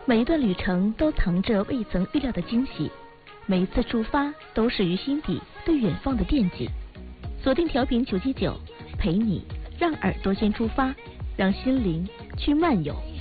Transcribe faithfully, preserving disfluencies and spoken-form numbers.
每一段旅程都藏着未曾预料的惊喜，每一次出发都始于心底对远方的惦记。锁定调频九七九，陪你让耳朵先出发，让心灵去漫游。